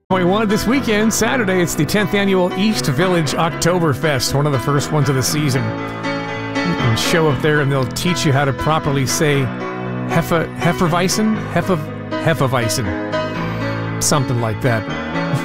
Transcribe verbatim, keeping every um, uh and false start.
Point one this weekend, Saturday, it's the tenth annual East Village Oktoberfest, one of the first ones of the season. You can show up there and they'll teach you how to properly say Heffe, Hefeweizen? Heffe, Hefeweizen. Something like that.